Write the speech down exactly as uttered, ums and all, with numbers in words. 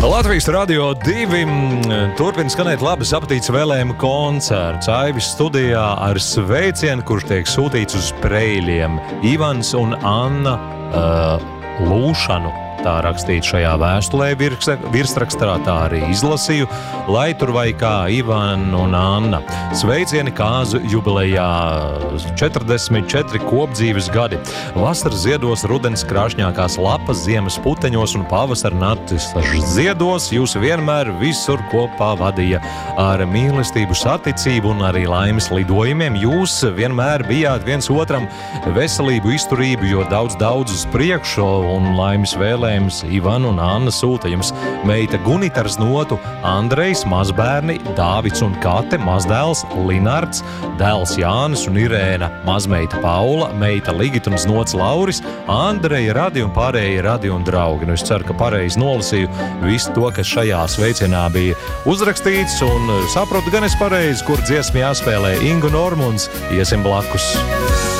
Latvijas Radio divi turpina skanēt labas apetītes vēlējumu koncerts. Aivis studijā ar sveicienu, kurš tiek sūtīts uz Preiļiem. Ivans un Anna uh, lūšanu. Tā rakstīt šajā vēstulē virsrakstā, tā arī izlasīju, lai tur vai kā Ivan un Anna. Sveicieni kāzu jubilejā četrdesmit četri kopdzīves gadi. Vasaras ziedos, rudens krāšņākās lapas, ziemas puteņos un pavasara naktis ziedos. Jūs vienmēr visur kopā vadīja ar mīlestību, saticību un arī laimes lidojumiem. Jūs vienmēr bijāt viens otram veselību, izturību, jo daudz daudz uz priekšu un laimes vēlē Ivan un Anna sūta jums meita Gunita ar znotu, Andrejs, mazbērni, Dāvids un Kate, mazdēls Linards, dēls Jānis un Irēna, mazmeita Paula, meita Ligita un znots Lauris, Andreja, Radi un pārējie Radi un draugi. Nu, es ceru, ka pareizi nolasīju visu to, kas šajā sveicienā bija uzrakstīts, un saprotu gan es pareizi, kur dziesmu jāspēlē Ingu Normunds, iesim blakus.